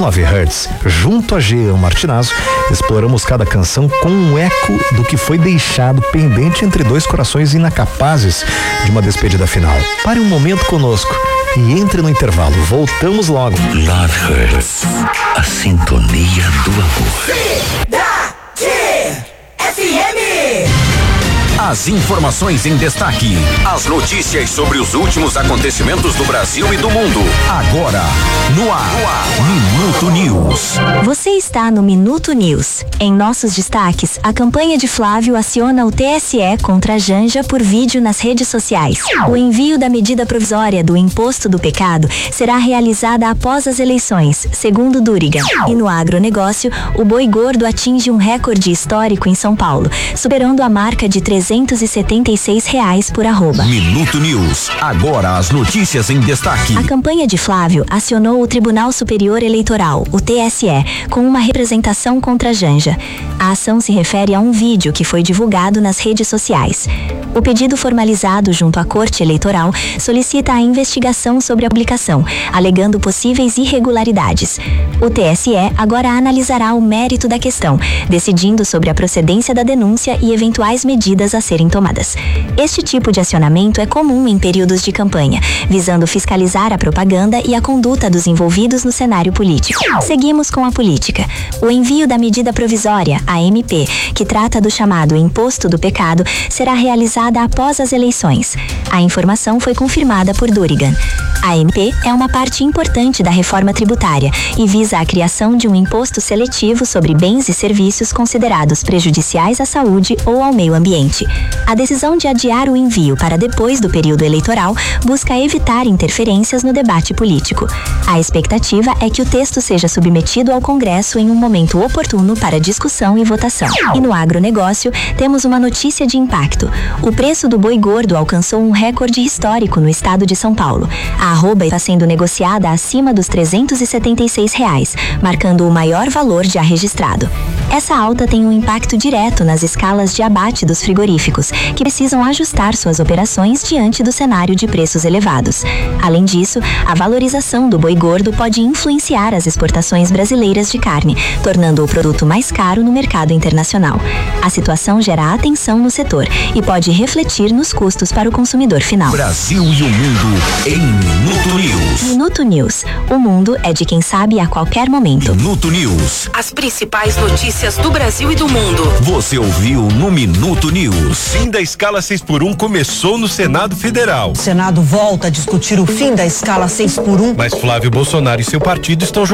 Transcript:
9 Hz. Junto a Jean Martinazzo, exploramos cada canção com um eco do que foi deixado pendente entre dois corações incapazes de uma despedida final. Pare um momento conosco e entre no intervalo. Voltamos logo. 9 Hz, a sintonia do amor. As informações em destaque, as notícias sobre os últimos acontecimentos do Brasil e do mundo. Agora, no ar, Minuto News. Você está no Minuto News. Em nossos destaques, a campanha de Flávio aciona o TSE contra a Janja por vídeo nas redes sociais. O envio da medida provisória do imposto do pecado será realizada após as eleições, segundo Duriga. E no agronegócio, o boi gordo atinge um recorde histórico em São Paulo, superando a marca de R$376 por arroba. Minuto News. Agora as notícias em destaque. A campanha de Flávio acionou o Tribunal Superior Eleitoral, o TSE, com uma representação contra a Janja. A ação se refere a um vídeo que foi divulgado nas redes sociais. O pedido formalizado junto à Corte Eleitoral solicita a investigação sobre a publicação, alegando possíveis irregularidades. O TSE agora analisará o mérito da questão, decidindo sobre a procedência da denúncia e eventuais medidas a serem tomadas. Este tipo de acionamento é comum em períodos de campanha, visando fiscalizar a propaganda e a conduta dos envolvidos no cenário político. Seguimos com a política. O envio da medida provisória, a MP, que trata do chamado Imposto do Pecado, será realizada após as eleições. A informação foi confirmada por Durigan. A MP é uma parte importante da reforma tributária e visa a criação de um imposto seletivo sobre bens e serviços considerados prejudiciais à saúde ou ao meio ambiente. A decisão de adiar o envio para depois do período eleitoral busca evitar interferências no debate político. A expectativa é que o texto seja submetido ao Congresso em um momento oportuno para discussão e votação. E no agronegócio, temos uma notícia de impacto. O preço do boi gordo alcançou um recorde histórico no estado de São Paulo. A arroba está sendo negociada acima dos R$376, marcando o maior valor já registrado. Essa alta tem um impacto direto nas escalas de abate dos frigoríficos, que precisam ajustar suas operações diante do cenário de preços elevados. Além disso, a valorização do boi gordo pode influenciar as exportações brasileiras de carne, tornando o produto mais caro no mercado internacional. A situação gera atenção no setor e pode refletir nos custos para o consumidor final. Brasil e o mundo em Minuto News. Minuto News. O mundo é de quem sabe a qualquer momento. Minuto News. As principais notícias do Brasil e do mundo. Você ouviu no Minuto News. Fim da escala 6x1 começou no Senado Federal. O Senado volta a discutir o fim da escala 6x1. Mas Flávio Bolsonaro e seu partido estão